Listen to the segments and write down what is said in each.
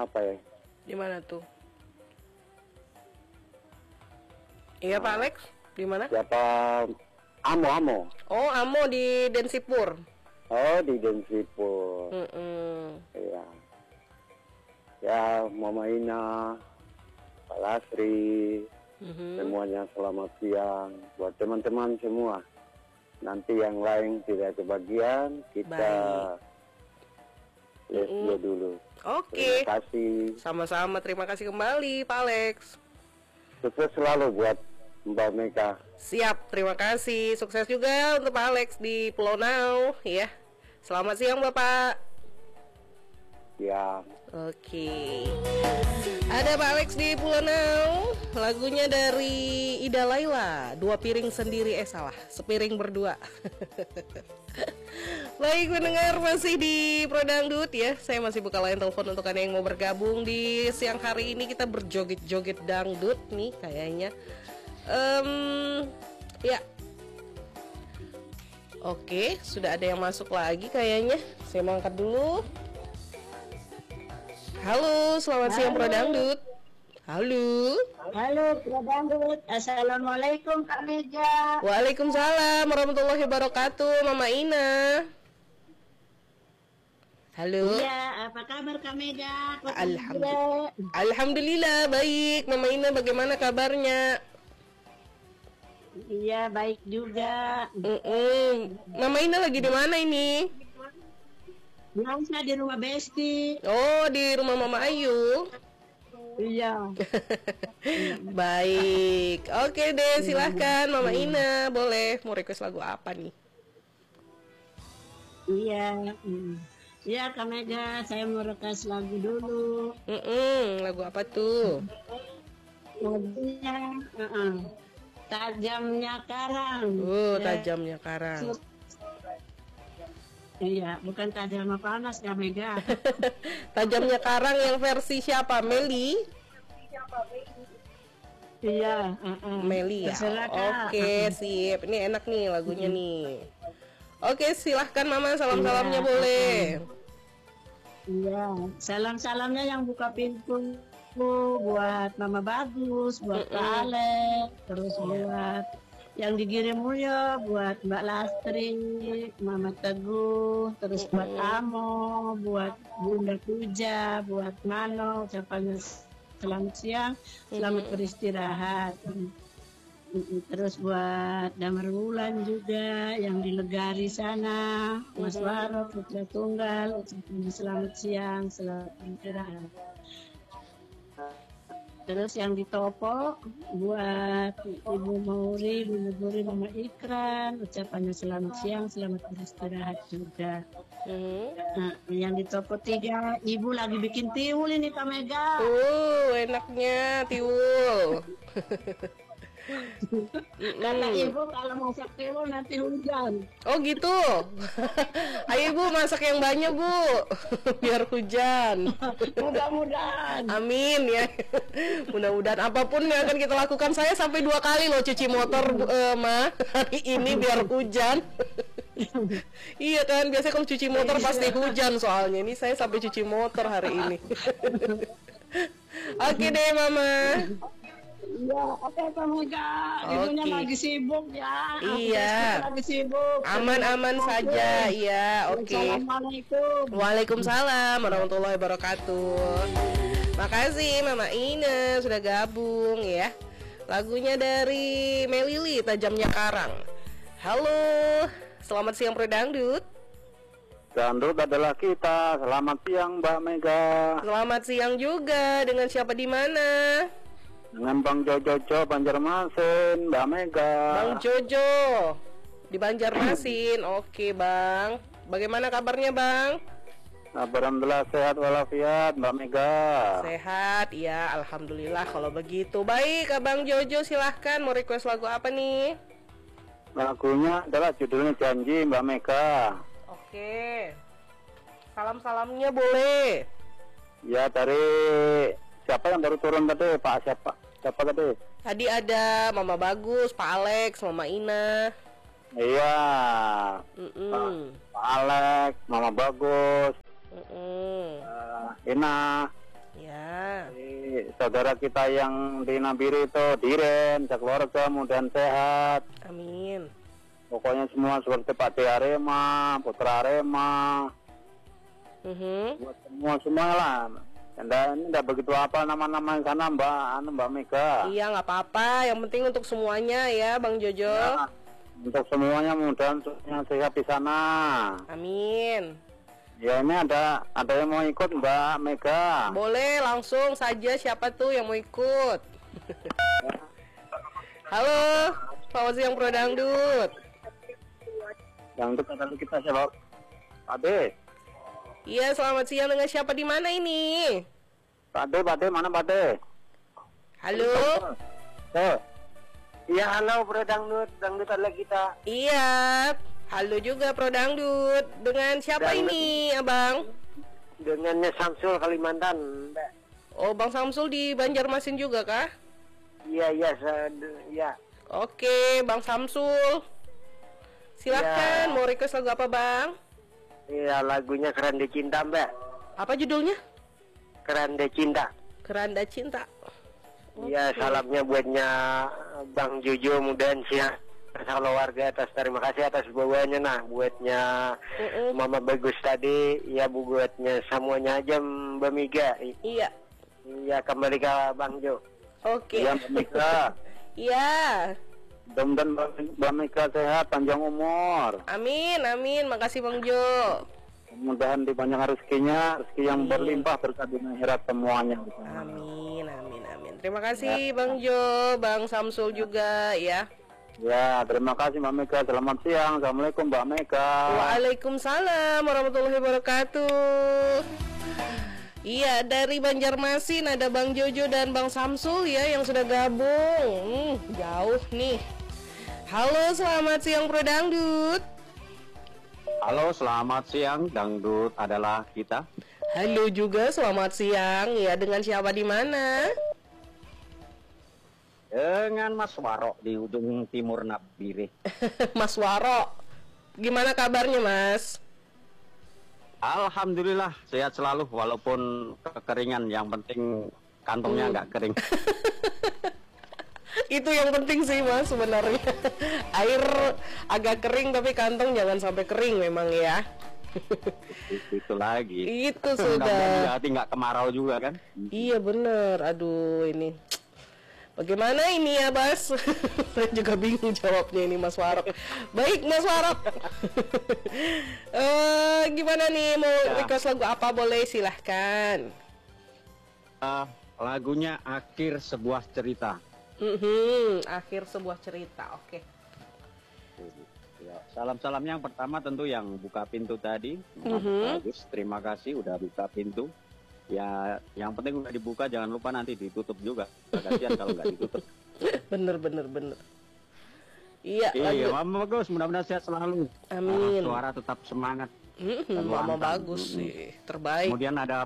apa ya? Di mana tuh? Iya Pak Alex, di mana? Siapa? Amo. Oh, Amo di Densipur. Oh, di Densipur. Iya. Ya, Mama Ina, Pak Lasri, semuanya selamat siang buat teman-teman semua. Nanti yang lain tidak kebagian, kita lihat dulu. Oke. Terima kasih. Sama-sama, terima kasih kembali Pak Alex. Sukses selalu buat Mbak Mega. Siap, terima kasih. Sukses juga untuk Pak Alex di Pulau Nau ya. Selamat siang Bapak. Ya. Oke. Ada Pak Alex di Pulau Nau. Lagunya dari Ida Laila, Dua Piring Sendiri, sepiring berdua. Baik pendengar, masih di Pro Dangdut ya. Saya masih buka line telepon untuk Anda yang mau bergabung di siang hari ini. Kita berjoget-joget dangdut nih kayaknya. Ya. Oke, sudah ada yang masuk lagi kayaknya. Saya mau angkat dulu. Halo, selamat siang Pro Dangdut. Halo. Halo Pro Dangdut. Assalamualaikum Kak Mega. Waalaikumsalam warahmatullahi wabarakatuh, Mama Ina. Halo. Iya, apa kabar Kak Mega? Alhamdulillah baik. Mama Ina bagaimana kabarnya? Iya, baik juga. Mama Ina lagi di mana ini? Biasa di rumah Besti. Oh, di rumah Mama Ayu. Iya. Baik. Oke deh, silahkan Mama Ina. Boleh, mau request lagu apa nih? Iya. Iya Kak Mega, saya mau request lagu dulu. Lagu apa tuh? Lagunya Tajamnya Karang. Tajamnya Karang. Iya, bukan tajamnya panas Kak Mega. Tajamnya Karang yang versi siapa? Meli? Iya, Meli ya. Oke, sip. Ini enak nih lagunya nih. Oke, silahkan Mama, salam-salamnya boleh. Iya, salam-salamnya yang buka pintu buat Mama Bagus, buat Pak Alex, terus buat yang dikirim Mulyo, buat Mbak Lastri, Mama Teguh, terus buat Amo, buat Bunda Puja, buat Mano, ucapannya selamat siang, selamat beristirahat. Terus buat Damar Wulan juga yang di Legari sana, Mas Waro, Putra Tunggal, ucapannya selamat siang, selamat beristirahat. Terus yang di Topo buat Ibu Mauri, Ibu Nuguri, Mama Ikran, ucapannya selamat siang, selamat beristirahat juga. Nah, yang di Topo 3, Ibu lagi bikin tiwul ini Kak Mega. Enaknya tiwul. Karena Ibu kalau masak tiwul nanti hujan. Oh gitu. Ayo Ibu masak yang banyak Bu, biar hujan. Mudah-mudahan. Amin ya. Mudah-mudahan apapun yang akan kita lakukan. Saya sampai 2 kali loh cuci motor Ma hari ini biar hujan. Iya kan, biasanya kalau cuci motor pasti hujan soalnya. Ini saya sampai cuci motor hari ini. Oke deh Mama. Iya, oke Kak Mega. Ibunya lagi sibuk ya. Iya. Lagi sibuk. Aman-aman saja. Iya, oke. Assalamualaikum. Waalaikumsalam warahmatullahi wabarakatuh. Makasih Mama Ina sudah gabung ya. Lagunya dari Melili, Tajamnya Karang. Halo, selamat siang Pro Dangdut. Dangdut adalah kita. Selamat siang Mbak Mega. Selamat siang juga. Dengan siapa di mana? Dengan Bang Jojo Banjarmasin, Mbak Mega. Bang Jojo di Banjarmasin. Oke Bang, bagaimana kabarnya Bang? Alhamdulillah sehat walafiat Mbak Mega. Sehat, ya alhamdulillah kalau begitu. Baik Bang Jojo, silahkan mau request lagu apa nih? Lagunya adalah judulnya Janji Mbak Mega. Oke, salam-salamnya boleh. Ya dari siapa yang baru turun tadi Pak siapa tadi? Tadi ada Mama Bagus, Pak Alex, Mama Ina. Iya. Pak Alex, Mama Bagus, Ina. saudara kita yang di Nabire itu, Diren, keluarga mudah sehat. Amin. Pokoknya semua seperti Pak D Arema, Putra Arema, buat semua lah. Ini enggak begitu apa nama-nama yang sana Mbak Mega. Iya, nggak apa-apa. Yang penting untuk semuanya ya, Bang Jojo. Ya, untuk semuanya mudah yang sehat di sana. Amin. Ya ini ada yang mau ikut Mbak Mega. Boleh langsung saja, siapa tuh yang mau ikut? Halo, selamat siang Pro Dangdut. Dangdut kata kita siapa? Pak D. Iya, selamat siang, dengan siapa di mana ini? Pak D, mana Pak D? Halo. Iya, halo Pro Dangdut adalah kita. Iya. Halo juga Pro Dangdut. Dengan siapa ini, Abang? Dengannya Samsul Kalimantan, Mbak. Oh, Bang Samsul di Banjarmasin juga kah? Iya. Oke, Bang Samsul. Silakan, mau request lagu apa, Bang? Iya, lagunya Keranda Cinta, Mbak. Apa judulnya? Keranda Cinta. Keranda Cinta. Iya, salamnya buatnya Bang Jojo mudahan siang. Kalau warga atas terima kasih atas bawaannya buatnya Mama Bagus tadi ya buatnya semuanya aja Mbak Mega. Iya. Iya, kembali ke Bang Jo. Oke. Iya Mbak Mega. Iya. Mudah-mudahan Mbak Mega sehat panjang umur. Amin. Makasih Bang Jo. Mudah-mudahan dipanjang rezekinya, rezeki yang berlimpah berkat di akhirat semuanya. Amin. Terima kasih Bang Jo, Bang Samsul juga ya. Ya, terima kasih Mbak Mega. Selamat siang. Assalamualaikum Mbak Mega. Waalaikumsalam warahmatullahi wabarakatuh. Iya, dari Banjarmasin ada Bang Jojo dan Bang Samsul ya yang sudah gabung. Jauh nih. Halo, selamat siang Pro Dangdut. Halo, selamat siang. Dangdut adalah kita. Halo juga, selamat siang. Ya, dengan siapa di mana? Dengan Mas Waro di ujung timur Nabire. Mas Waro. Gimana kabarnya, Mas? Alhamdulillah sehat selalu walaupun kekeringan, yang penting kantongnya nggak kering. Itu yang penting sih Mas sebenarnya. Air agak kering tapi kantong jangan sampai kering memang ya. Itu lagi. Itu sudah. Hati nggak kemarau juga kan? Iya bener. Aduh ini. Bagaimana ini ya Mas? Saya juga bingung jawabnya ini Mas Warok. Baik Mas Warok. Gimana nih mau request lagu apa boleh silahkan. Lagunya Akhir Sebuah Cerita. Akhir sebuah cerita. Oke. Ya, salam-salam yang pertama tentu yang buka pintu tadi. Bagus, terima kasih udah buka pintu. Ya, yang penting udah dibuka, jangan lupa nanti ditutup juga. Kasihan kalau nggak ditutup. Bener. Iya, Mama Bagus, mudah-mudahan sehat selalu. Amin. Suara tetap semangat. Mama Bagus sih, terbaik. Kemudian ada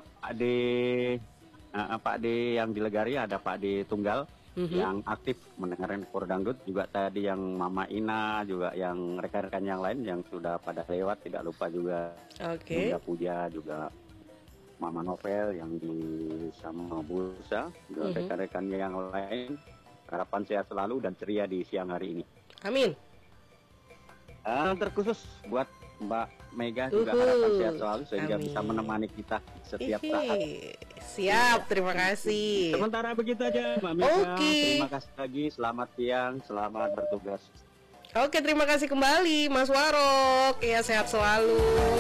Pak D yang di Legari, ada Pak D Tunggal yang aktif mendengarkan Pro Dangdut. Juga tadi yang Mama Ina, juga yang rekan-rekan yang lain yang sudah pada lewat. Tidak lupa juga Bunda Puja, juga Mama Novel yang di sama Bursa, juga rekan-rekan yang lain. Harapan sehat selalu dan ceria di siang hari ini. Amin. Terkhusus buat Mbak Mega juga harapan sehat selalu sehingga bisa menemani kita setiap saat. Siap, terima kasih. Sementara begitu aja Mbak Mega. Terima kasih lagi, selamat siang, selamat bertugas. Oke, terima kasih kembali Mas Warok. Ya, sehat selalu.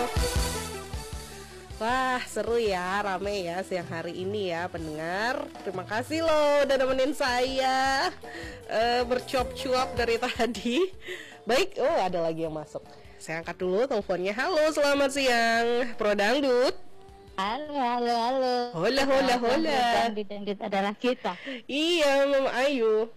Wah, seru ya, rame ya siang hari ini ya pendengar. Terima kasih loh udah nemenin saya bercuap-cuap dari tadi. Baik, ada lagi yang masuk. Saya angkat dulu teleponnya. Halo, selamat siang Pro Dangdut. Halo. Hola. Dangdut adalah kita. Iya, Mama Ayu.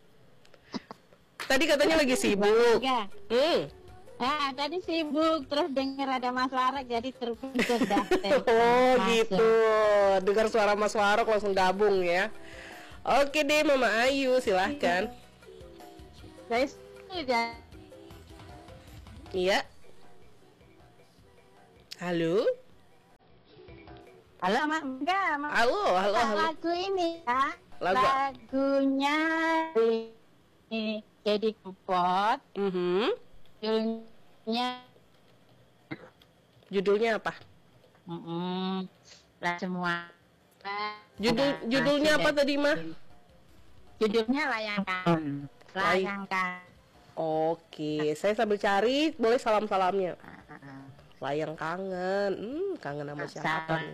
Tadi katanya lagi sibuk. Nah, tadi sibuk terus dengar ada Mas Warok jadi terpikir dah. Oh gitu, dengar suara Mas Warok langsung gabung ya. Oke deh Mama Ayu, silahkan. Guys, iya. Halo. Halo, Mak. Enggak, Mak. Halo. Lagu ini ya. Lagunya Jadi Kempot. Judulnya apa? Lah semua. Judulnya apa tadi, Mah? Judulnya Layangkan. Oke, saya sambil cari, boleh salam-salamnya. Layang kangen, kangen sama siapa nih?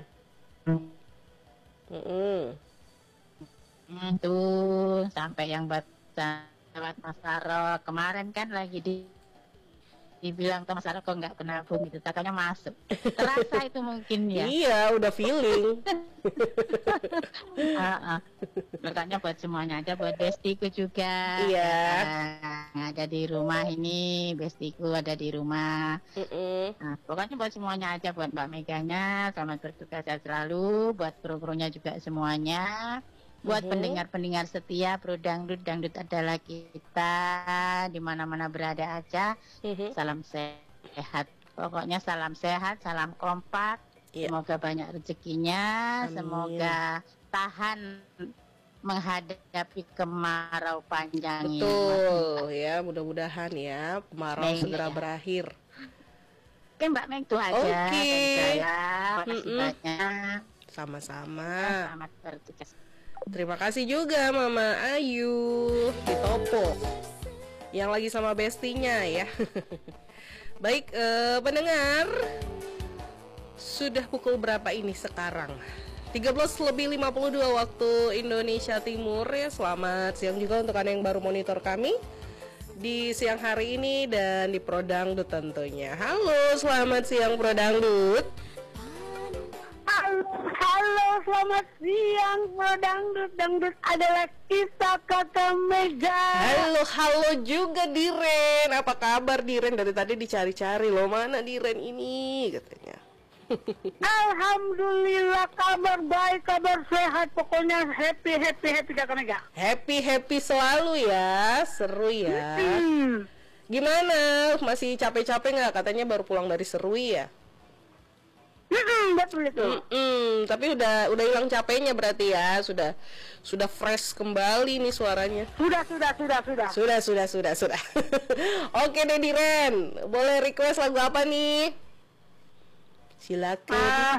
Tuh, sampai yang buat Mas Saro kemarin kan lagi dibilang Mas Saro kok nggak kena bom itu, katanya masuk. Terasa itu mungkin ya. Iya, udah feeling. Makanya buat semuanya aja, buat bestiku juga. Iya. Ada di rumah ini, bestiku ada di rumah. Nah, pokoknya buat semuanya aja, buat Mbak Meganya, selamat bertugas selalu, buat kru-krunya juga semuanya. Buat pendengar-pendengar setia Pro Dangdut adalah kita di mana-mana berada aja. Salam sehat. Pokoknya salam sehat, salam kompak. Semoga banyak rezekinya, semoga tahan menghadapi kemarau panjang ini. Betul ya, mudah-mudahan ya kemarau segera berakhir. Oke, Mbak Meg, itu aja. Makasih banyak. Sama-sama. Selamat bertugas. Terima kasih juga Mama Ayu di Topo yang lagi sama bestinya ya. Baik, pendengar, sudah pukul berapa ini sekarang? 13:52 waktu Indonesia Timur ya. Selamat siang juga untuk Anda yang baru monitor kami di siang hari ini dan di Pro Dangdut tentunya. Halo, selamat siang Pro Dangdut. Halo, selamat siang Pro Dangdut. Dangdut adalah kisah kata Mega. Halo juga Diren. Apa kabar Diren? Dari tadi dicari-cari loh, mana Diren ini katanya. Alhamdulillah, kabar baik, kabar sehat. Pokoknya happy kakak Mega. Happy selalu ya. Seru ya. Gimana? Masih capek-capek nggak? Katanya baru pulang dari Serui ya. Betul itu. Tapi udah hilang capeknya berarti ya. Sudah fresh kembali nih suaranya. Sudah. Oke deh Diren, boleh request lagu apa nih? Silakan.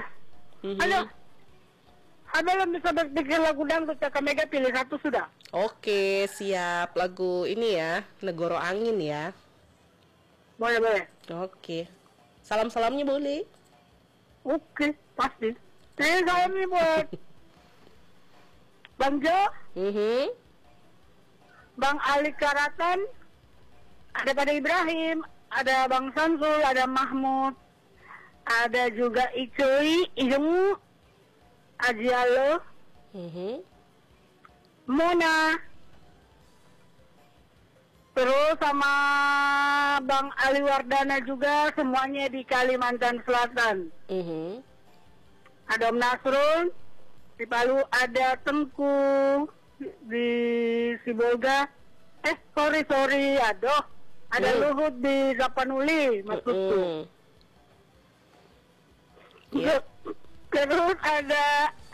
Ada yang bisa berpikir lagu dangdut, kakak Mega pilih satu sudah. Oke, siap. Lagu ini ya, Negoro Angin ya. Boleh. Oke. Salam-salamnya boleh? Oke, pasti. Ini salam nih buat Bang Jo, Bang Ali Karatan, ada pada Ibrahim, ada Bang Samsul, ada Mahmud, ada juga Icui, Ijemu, Ajialo, Mona, terus sama Bang Ali Wardana juga, semuanya di Kalimantan Selatan. Ada Om Nasrul di Palu, ada Tengku di Sibolga. Sorry, aduh, ada Luhut di Rapanuli, maksudku. Terus ada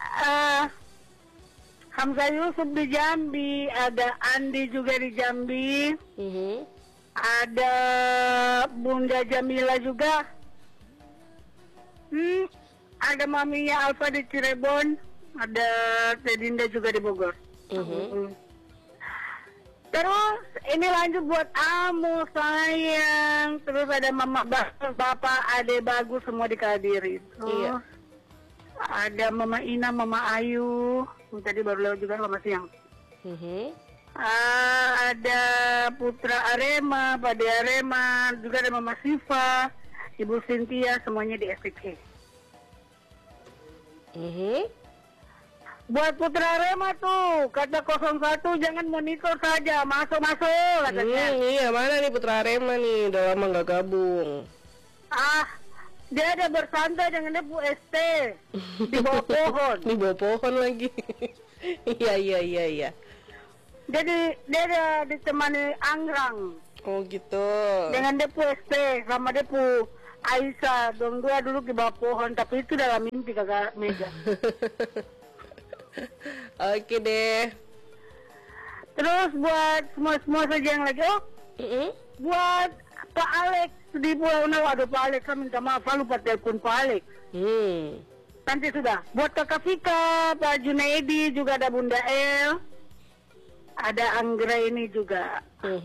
Hamzah Yusuf di Jambi, ada Andi juga di Jambi, ada Bunda Jamila juga, ada maminya Alfa di Cirebon, ada Tedinda juga di Bogor. Terus ini lanjut buat Amu sayang, terus ada Mama Bapak, Ade Bagus semua dihadirin. Terus ada Mama Ina, Mama Ayu, tadi baru lewat juga Mama siang. Ada Putra Arema, Pade Arema, juga ada Mama Siva, Ibu Cynthia, semuanya di SPK. Buat Putra Arema tuh, kata 01 jangan monitor saja, masuk katanya. Iya, mana nih Putra Arema nih, udah lama gak gabung. Dia ada bersantai dengan Ibu ST di bawah pohon. Di bawah pohon lagi. Iya. Jadi dia ada ditemani Anggrang. Oh gitu. Dengan Depu ST sama Depu Aisyah, dong dua dulu di bawah pohon, tapi itu dalam mimpi kakak Mega. Oke deh. Terus buat semua saja yang lagi, buat Pak Alex di Pulau Nawa, aduh Pak Alex, saya minta maaf, saya lupa telepon Pak Alex. Nanti sudah. Buat Kakak Vika, Pak Junaidi, juga ada Bunda El, ada Anggra ini juga.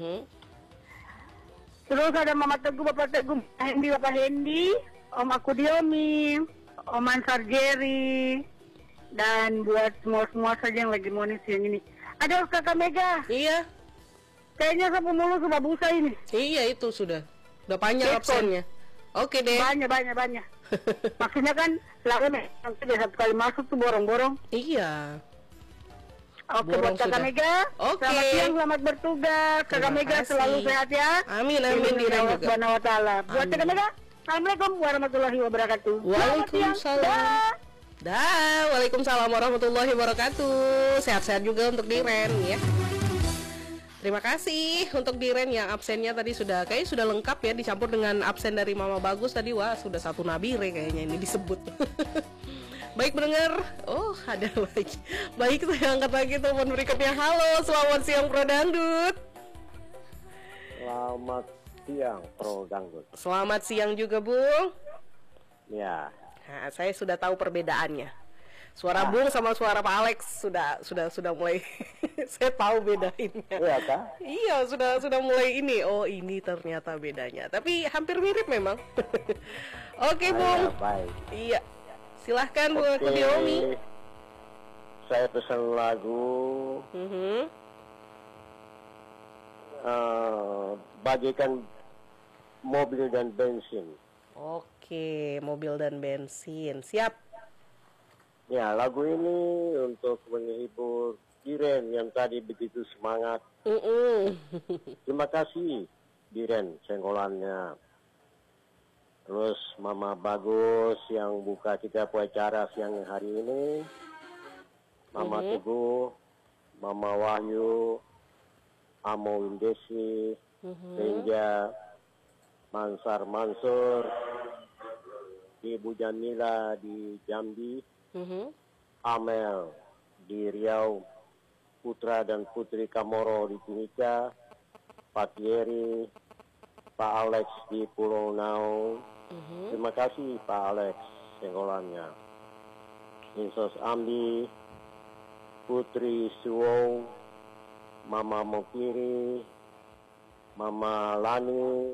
Terus ada Mama Teguh, Bapak Teguh, Bapak Hendi, Om Akudiomi, Om Ansar Jerry, dan buat semua saja yang lagi monis yang ini. Ada Kakak Mega. Iya. Kayaknya saya mulu sudah busa ini. Iya itu sudah panjang absennya. Oke deh. Banyak. Maksudnya kan lalu nanti satu kali masuk tuh borong-borong. Iya. Oke, buat Kakak Mega. Oke. Selamat siang, selamat bertugas. Kakak Mega selalu sehat ya. Amin Diren juga. Subhanahu wa ta'ala. Buat Kakak Mega, Assalamualaikum warahmatullahi wabarakatuh. Waalaikumsalam. Waalaikumsalam warahmatullahi wabarakatuh. Sehat-sehat juga untuk Diren ya. Terima kasih untuk Diren yang absennya tadi kayaknya sudah lengkap ya, dicampur dengan absen dari Mama Bagus tadi. Wah, sudah satu nabire kayaknya ini disebut. Baik pendengar, ada lagi. Baik, saya angkat lagi telepon berikutnya. Halo, selamat siang Pro Dangdut. Selamat siang Pro Dangdut. Selamat siang juga Bung. Ya. Nah, saya sudah tahu perbedaannya. Suara Bung sama suara Pak Alex sudah mulai saya tahu bedainnya. Iya kah? Iya, sudah mulai ini. Oh, ini ternyata bedanya. Tapi hampir mirip memang. Oke, Bung. Baik. Iya. Silahkan Bung Akudiomi. Saya pesan lagu. Bagikan mobil dan bensin. Oke, mobil dan bensin. Siap. Ya, lagu ini untuk menghibur Diren yang tadi begitu semangat. Terima kasih Diren senggolannya. Terus Mama Bagus yang buka kita acara siang hari ini. Mama Teguh, Mama Wahyu, Amo Indesi, Renja, Mansar Mansur, Ibu Jamila di Jambi, Amel di Riau, Putra dan Putri Kamoro di Timika, Pak Yeri, Pak Alex di Pulau Nau. Terima kasih Pak Alex senggolannya. Insos Ambi, Putri Suwong, Mama Mokiri, Mama Lani,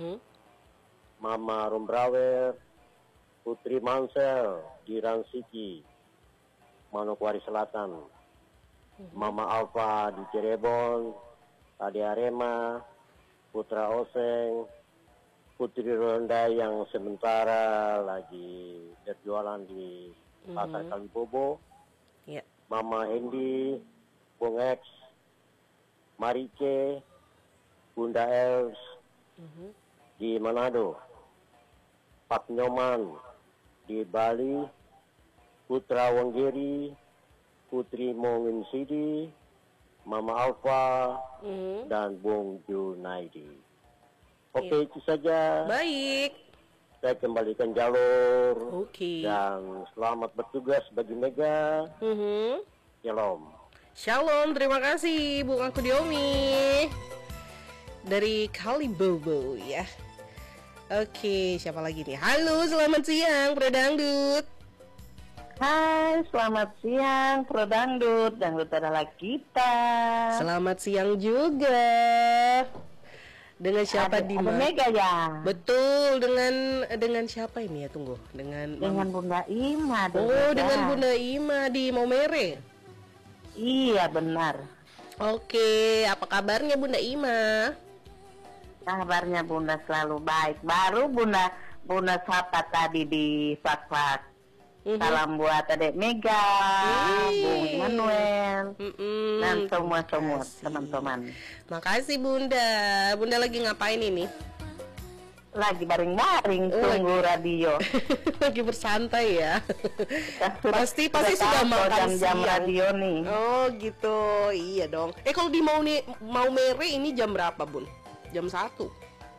Mama Rumbrawer, Putri Mansel di Ransiki, Manokwari Selatan, Mama Alfa di Cirebon, Ade Arema, Putra Oseng, Putri Ronda yang sementara lagi berjualan di Pasar Kalibobo, Mama Hendi, Bung X, Marike, Bunda Els di Manado, Pak Nyoman di Bali, Putra Wonggeri, Putri Mongin Sidi, Mama Alfa, dan Bung Junaidi. Oke, itu saja. Baik. Saya kembalikan jalur. Dan selamat bertugas bagi Mega. Shalom. Shalom, terima kasih Bung Akudiomi dari Kalibobo ya. Oke, siapa lagi nih? Halo, selamat siang Pro Dangdut. Hai, selamat siang Pro Dangdut, Dangdut adalah kita. Selamat siang juga. Dengan siapa di mana? Mega ya. Betul, dengan siapa ini ya? Tunggu, dengan Bunda Ima. Dengan Bunda Ima di Maumere. Iya, benar. Oke, apa kabarnya Bunda Ima? Kabarnya Bunda selalu baik. Baru Bunda sapa tadi di Fak-Fak. Salam buat Adek Mega, Bung Manuel, dan semua teman-teman. Makasih Bunda. Bunda lagi ngapain ini? Lagi baring-baring tunggu radio. Lagi bersantai ya. Pasti sudah makan jam radio nih. Oh gitu, iya dong. Kalau di Maumere ini jam berapa Bun? Jam 1?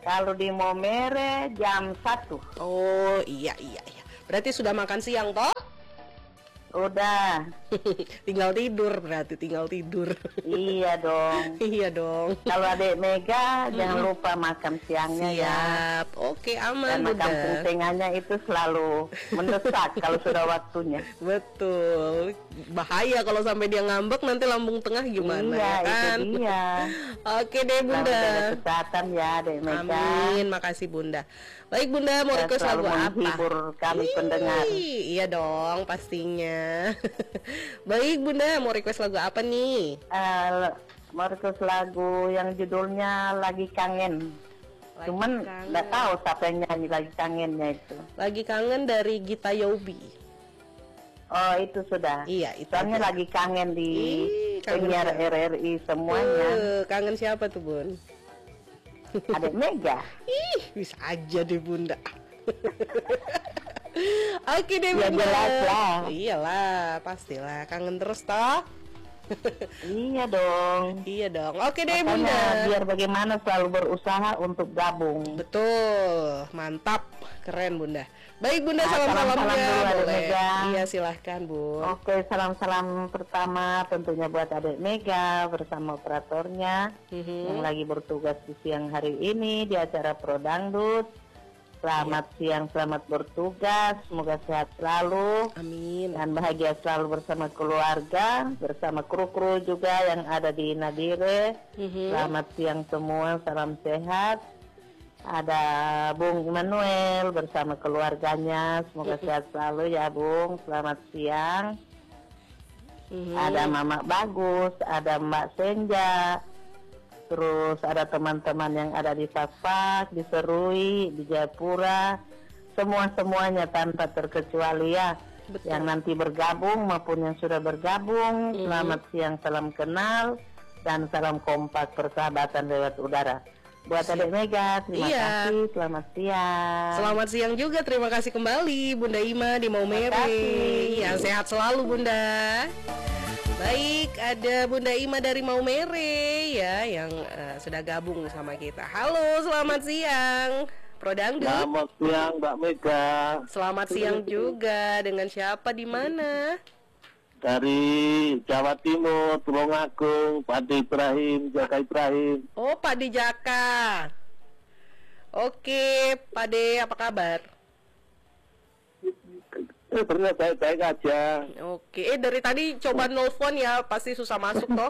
Kalau di Maumere jam 1. Oh iya. Berarti sudah makan siang toh? Udah. Tinggal tidur berarti, tinggal tidur. Iya dong. Iya dong. Kalau Adik Mega jangan lupa makan siangnya ya. Siap. Oke, aman Karena Bunda. kampung tengahnya itu selalu mendesak kalau sudah waktunya. Betul. Bahaya kalau sampai dia ngambek nanti lambung tengah gimana Iya, kan? itu dia. Oke deh Selamat Bunda. jaga kesehatan ya Adik Mega. Amin, makasih Bunda. Baik Bunda, mau Dan request selalu lagu apa? menghibur kami pendengar. Iya dong, pastinya. Baik Bunda, mau request lagu apa nih? Mau request lagu yang judulnya Lagi Kangen. Cuman nggak tahu siapa yang nyanyi Lagi Kangennya itu. Lagi Kangen dari Gita Yobi. Oh itu sudah. Iya, itu. Soalnya lagi kangen di kangen penyiar RRI semuanya. Kangen siapa tuh Bun? Adik Mega. Ih, bisa aja deh Bunda. Oke deh Ya Bunda. jelas lah. Iyalah, pastilah kangen terus toh. Iya dong. Iya dong. Oke deh Makanya Bunda. biar bagaimana selalu berusaha untuk gabung. Betul, mantap, keren Bunda. Baik Bunda, Nah, salam-salamnya salam-salam dulu, Adik boleh. Mega. Iya silahkan Bun. Oke, salam-salam pertama tentunya buat Adik Mega bersama operatornya yang lagi bertugas di siang hari ini di acara Pro Dangdut. Selamat siang, selamat bertugas, semoga sehat selalu. Amin. Dan bahagia selalu bersama keluarga, bersama kru-kru juga yang ada di Nadire. Selamat siang semua, salam sehat. Ada Bung Immanuel bersama keluarganya, semoga sehat selalu ya Bung. Selamat siang. Ada Mama Bagus, ada Mbak Senja. Terus ada teman-teman yang ada di Fafak, di Serui, di Jayapura, semuanya tanpa terkecuali ya. Betul. Yang nanti bergabung maupun yang sudah bergabung, selamat siang, salam kenal, dan salam kompak persahabatan lewat udara. Buat Adik Mega, terima kasih, selamat siang. Selamat siang juga, terima kasih kembali Bunda Ima di Maumere. Ya, sehat selalu Bunda. Baik, ada Bunda Ima dari Maumere ya yang sudah gabung sama kita. Halo, selamat siang. Pro Dangdut. Selamat siang Mbak Mega. Selamat siang juga. Dengan siapa di mana? Dari Jawa Timur, Tulungagung, Pak De Ibrahim, Jaka Ibrahim. Oh, Pak De Jaka. Oke, Pak De, apa kabar? Sebenarnya baik-baik aja. Oke, dari tadi coba nelfon ya, pasti susah masuk toh.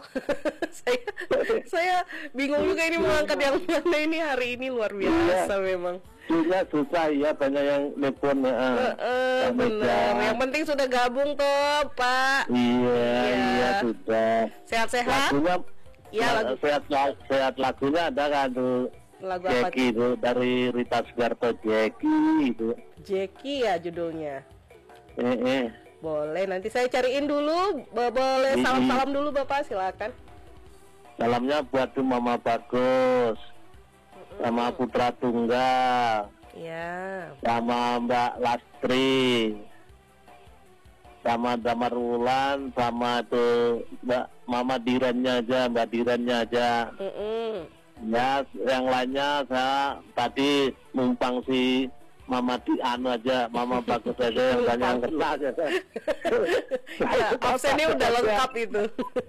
saya bingung juga ini mengangkat yang mana ini hari ini luar biasa memang. Juga susah ya, banyak yang nelfon. Bener. Yang penting sudah gabung toh, Pak. Iya sudah. Sehat-sehat. Lagunya, ya lagu. Sehat lagunya ada kan tuh. Lagu apa? Jackie itu dari Rita Sugarto, Jackie itu. Jackie ya judulnya. Boleh, nanti saya cariin dulu. Boleh salam-salam dulu Bapak, silakan. Salamnya buat tuh Mama Bagus, sama Putra Tunggal, ya, sama Mbak Lastri, sama Damar Wulan, sama tuh Mama Dirannya aja, Mbak Dirannya aja. Ya, yang lainnya saya tadi numpang si Mama Anu aja, Mama Bagus aja yang banyak yang kena aja. Ya, absennya udah lengkap itu.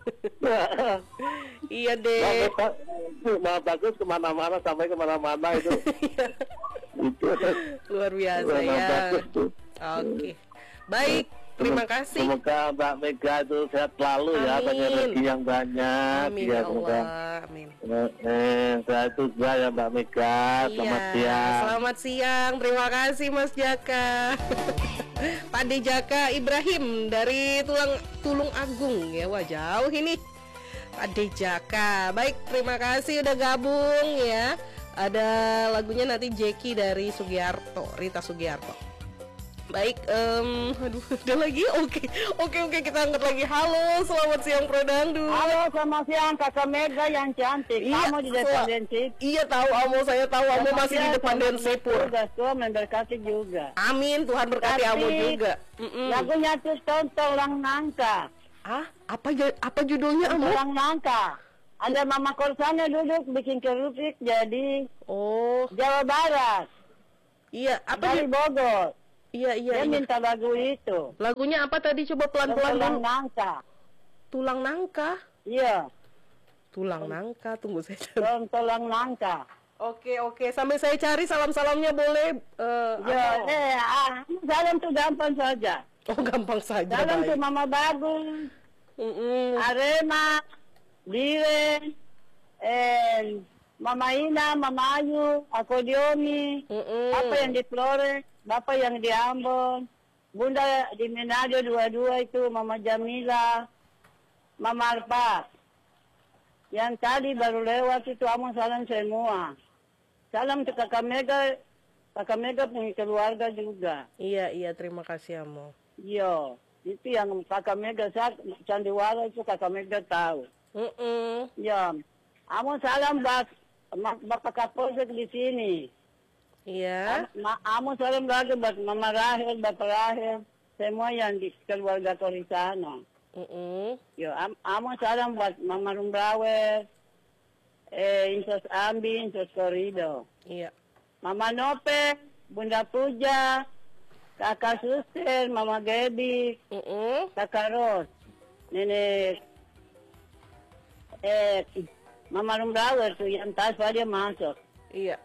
Iya deh. Mama Bagus kemana-mana, sampai kemana-mana itu. Itu luar biasa ya. Oke, baik. Terima kasih. Semoga Mbak Mega itu sehat selalu ya, banyak rezeki yang banyak. Amin ya Allah. Amin. Saya itu juga ya Mbak Mega. Selamat siang. Selamat siang. Terima kasih Mas Jaka. Pak De Jaka Ibrahim dari Tulung Agung ya. Wah jauh ini. Pak De Jaka. Baik, terima kasih udah gabung ya. Ada lagunya nanti Jackie dari Sugiarto, Rita Sugiarto. Baik, aduh, udah lagi? Oke, kita angkat lagi. Halo, selamat siang Pro Dangdut. Halo, selamat siang Kakak Mega yang cantik. Iya, kamu di depan Densip. Iya tahu Amo, saya tahu Amo masih di depan Densipur. Tuhan memberkati juga. Amin, Tuhan berkati Amo juga. Lagunya tuh Tolong Nangka. Ah, apa judulnya Amo? Tolong Nangka. Ada Mama Korsana duduk bikin kerupuk jadi Jawa Barat. Iya, apa dari Bogor. Iya. Dia minta lagu itu. Lagunya apa tadi? Coba pelan-pelan. Tulang nangka. Tulang nangka? Iya. Tulang nangka, tunggu saya cari. Tulang nangka. Oke. Sambil saya cari salam-salamnya boleh. Salam tuh gampang saja. Oh, gampang saja. Salam tuh Mama Bagus. Arema, Dire, Mama Ina, Mama Ayu, Akodiomi, Bapak yang di Flores, Bapak yang di Ambon, Bunda di Manado dua-dua itu, Mama Jamila, Mama Arpa. Yang tadi baru lewat itu Amon salam semua. Salam ke Kakak Mega punya keluarga juga. Iya, terima kasih Amo. Iya, itu yang Kakak Mega, Sandiwara itu Kakak Mega tahu. Ya, Amon salam Bapak Kapolsek di sini. Iya. Amon salam lagi buat Mama Rahel, Bapak Rahel, semua yang di keluarga Korisana. Yo, Amon salam buat Mama Rumbrawe, Insos Ambi, Insos Korido. Iya. Mama Nope, Bunda Puja, Kakak Suster, Mama Gebi, Kakak Ros, Nenek, Mama Rumbrawe tuh yang tas dia masuk. Iya.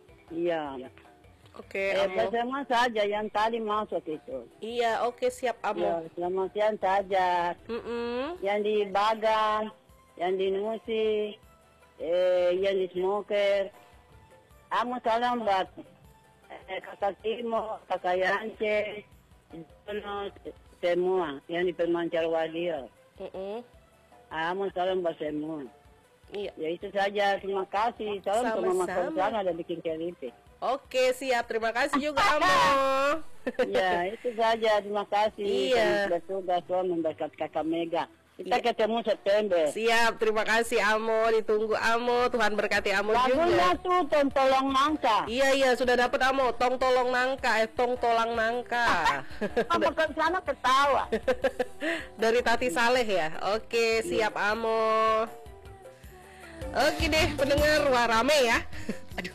Oke, semua saja yang tadi masuk itu. Iya, oke, siap Amo. Ya, selamat siang saja. Yang di Bagan, yang di Nusi, yang di Smoker. Amo salam buat Kakak Timo, Kakak Yance, semua yang di Pemancar Wadio. Amo salam buat semua. Iya. Ya itu saja, terima kasih. Salam ke Mama Korsana ada bikin keripik. Oke, siap. Terima kasih juga, Amo. Ya, itu saja. Terima kasih. Iya. Bertugas memberkat Kakak Mega. Kita ketemu September. Siap. Terima kasih, Amo. Ditunggu, Amo. Tuhan berkati Amo juga. Lagunya tuh Tong Tolong Nangka. Iya. Sudah dapat, Amo. Tong Tolong Nangka. Tong Tolang Nangka. Mama Korsana ketawa. Dari Tati Saleh ya. Oke, siap, Amo. Oke deh, pendengar. Wah, rame ya. Aduh.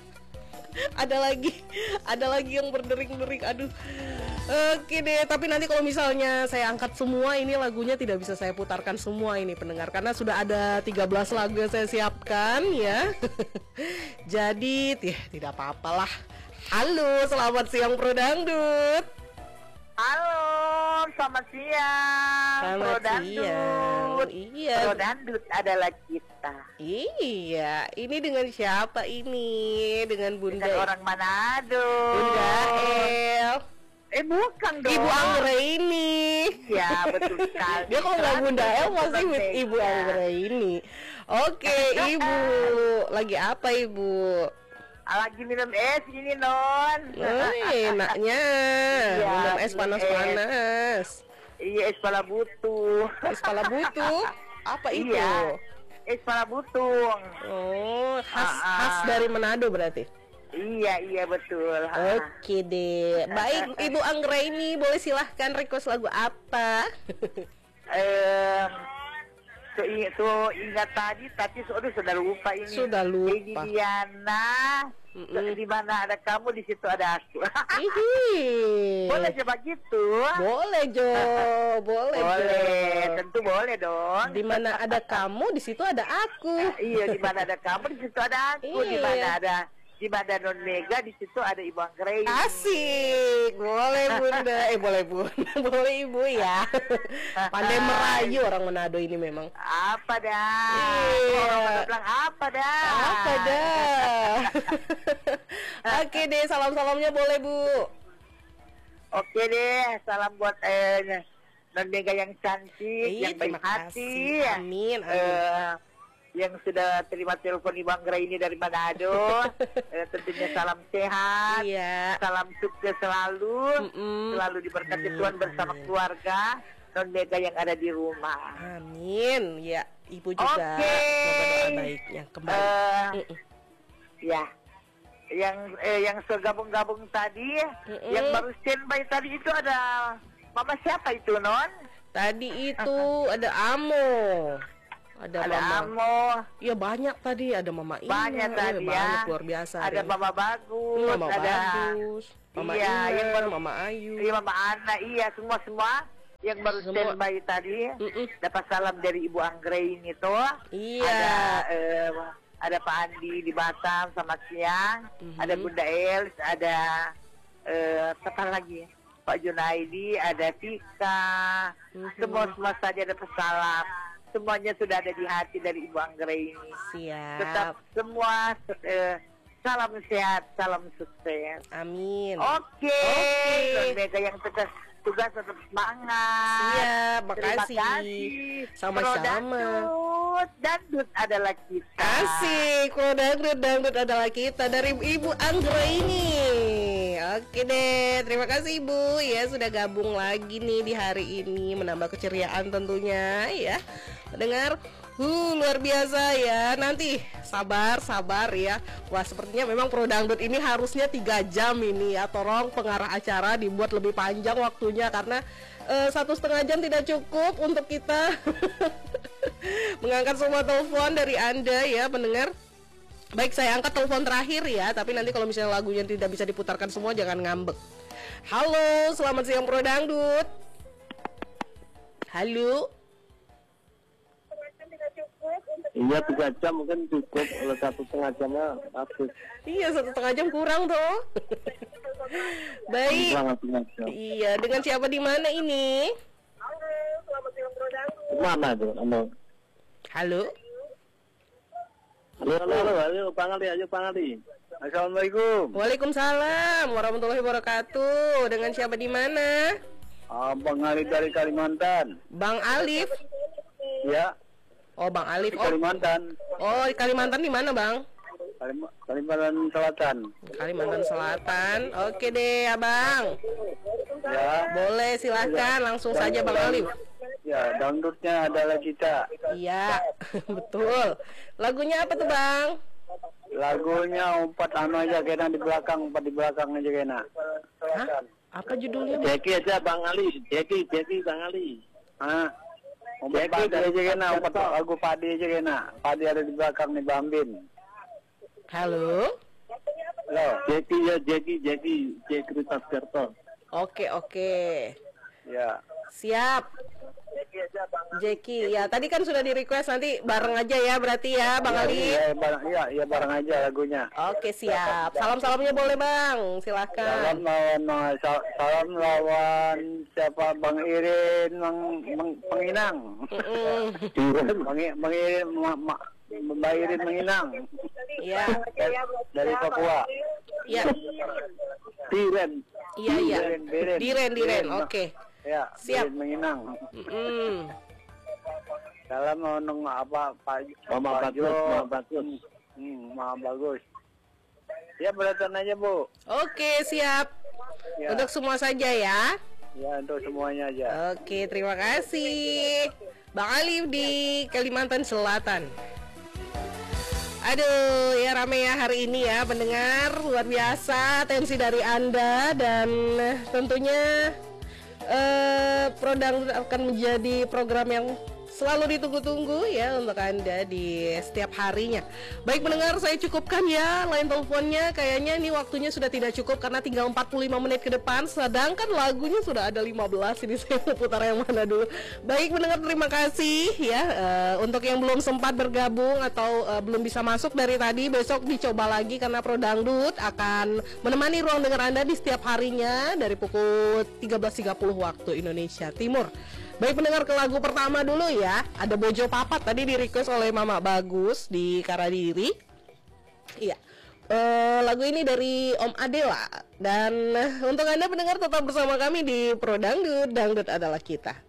Ada lagi yang berdering-dering. Aduh. Oke deh, tapi nanti kalau misalnya saya angkat semua ini lagunya tidak bisa saya putarkan semua ini pendengar, karena sudah ada 13 lagu yang saya siapkan ya. Jadi tidak apa-apalah. Halo, selamat siang Pro Dangdut. Halo, selamat siang. Selamat siang. Iya. Pro Dangdut adalah kita. Iya, ini dengan siapa ini? Dengan Bunda. Dengan orang Manado. Bunda El. Bukan dong. Ibu Anggra ini. Ya, betul sekali. Dia kalau nggak Bunda El masih Ibu Anggra ini. Oke, Ibu. Lagi apa, Ibu? Lagi minum es ini, Non. Enaknya. Ya, minum es panas-panas. Iya, es pala butuh. Es pala butuh? Apa itu? Iya, es pala butung. Oh, khas dari Manado berarti? Iya, betul. Oke deh. Baik, Ibu Anggra ini boleh silahkan request lagu apa? Tuh ingat tadi, tapi sudah lupa ini. Sudah lupa. Lady Diana, di mana ada kamu, di situ ada aku. Boleh coba gitu? Boleh Jo, boleh. Tentu boleh dong. Di mana ada kamu, di situ ada aku. Iya, di mana ada kamu, di situ ada aku. Di mana Non Mega, di situ ada Ibu Anggra. Asik, boleh Bunda. Boleh Bunda, boleh Ibu ya. Pandai merayu orang Manado ini memang. Apa dah? Orang bilang apa dah? Oke deh, salam-salamnya boleh Bu. Oke deh, salam buat Non Mega yang cantik, yang baik hati. Amin. Yang sudah terima telepon Ibu Anggra ini dari Manado. Tentunya salam sehat, salam sukses selalu, selalu diberkati Tuhan bersama keluarga Non Mega yang ada di rumah. Amin. Ya, Ibu juga doa baiknya kembali. Ya, yang segabung-gabung tadi, yang baru standby tadi itu ada Mama siapa itu, Non? Tadi itu ada Amo. ada Mama Amo. Iya banyak tadi, ada Mama Ina. Banyak tadi banyak, luar biasa. Ada Mama Bagus, Mama Bagus, Mama Ina, yang baru, Mama Ayu. Iya, Mama Ana, iya semua yang baru standby tadi. Dapat salam dari Ibu Anggraini tuh. Iya. Ada Pak Andi di Batam, selamat siang. Ada Bunda Els, ada siapa lagi? Pak Junaidi, ada Tika. Semua saja ada pesalam. Semuanya sudah ada di hati dari Ibu Anggraini. Siap. Tetap semua salam sehat, salam sukses. Amin. Oke. Mereka yang tugas tetap semangat. Siap, makasih. Terima kasih. Sama-sama. Dangdut adalah kita. Asik, dangdut adalah kita dari Ibu Anggraini. Oke deh, terima kasih Ibu ya sudah gabung lagi nih di hari ini, menambah keceriaan tentunya ya. Mendengar luar biasa ya. Nanti sabar ya. Wah, sepertinya memang Pro Dangdut ini harusnya 3 jam ini ya. Tolong pengarah acara dibuat lebih panjang waktunya, karena 1,5 jam tidak cukup untuk kita mengangkat semua telepon dari Anda ya pendengar. Baik, saya angkat telepon terakhir ya, tapi nanti kalau misalnya lagunya tidak bisa diputarkan semua jangan ngambek. Halo, selamat siang Pro Dangdut. Halo. Iya 3 jam mungkin cukup, kalau 1,5 jamnya habis. Iya 1,5 jam kurang tuh. Baik. Iya, dengan siapa di mana ini? Halo, selamat siang Pro Dangdut. Mana tuh? Halo. Halo, Bang Ali, ayo Bang Ali. Assalamualaikum. Waalaikumsalam warahmatullahi wabarakatuh. Dengan siapa di mana? Bang Ali dari Kalimantan. Bang Alif. Ya. Oh, Bang Alif. Di Kalimantan. Oh, di Kalimantan di mana, Bang? Kalimantan Selatan. Kalimantan Selatan. Oke deh, Abang. Ya. Boleh, silahkan langsung saja Bang Alif. Ya, dangdutnya adalah kita. Iya, betul. Lagunya apa tuh, Bang? Lagunya umpat aja kena di belakang aja kena. Hah? Apa judulnya? Jeki aja Bang Ali. Jeki Bang Ali. Jeki aja kena, umpat lagu Padi aja kena. Padi ada di belakang nih Bambin. Halo? Halo, Jeki Ritas Kerto. Oke. Ya. Siap. Jeki, ya tadi kan sudah di request, nanti bareng aja ya berarti ya Bang Ali. Iya, bareng aja lagunya. Oke, siap. Salam-salamnya boleh Bang, silahkan. Salam lawan siapa, Bang Irin, Menginang. Bang Irin, Mbak Irin Menginang. Iya. Dari Papua. Iya. Diren. Iya. Diren. Oke. Ya, siap. Menginang. Salam nong apa Pak Mama Bagus. Ya, beratan aja Bu. Oke, siap. Ya. Untuk semua saja ya. Ya, untuk semuanya aja. Oke, terima kasih Bang Alif di Kalimantan Selatan. Aduh, ya rame ya hari ini ya pendengar, luar biasa atensi dari Anda, dan tentunya Pro Dangdut akan menjadi program yang selalu ditunggu-tunggu ya untuk Anda di setiap harinya. Baik pendengar, saya cukupkan ya line teleponnya. Kayaknya ini waktunya sudah tidak cukup karena tinggal 45 menit ke depan, sedangkan lagunya sudah ada 15. Ini saya mau putar yang mana dulu. Baik pendengar, terima kasih ya. Untuk yang belum sempat bergabung atau belum bisa masuk dari tadi, besok dicoba lagi karena Pro Dangdut akan menemani ruang dengar Anda di setiap harinya dari pukul 13.30 waktu Indonesia Timur. Baik pendengar, ke lagu pertama dulu ya. Ada Bojo Papat, tadi di request oleh Mama Bagus di Karadiri. Iya. Lagu ini dari Om Adela. Dan untuk Anda pendengar tetap bersama kami di Pro Dangdut, Dangdut adalah kita.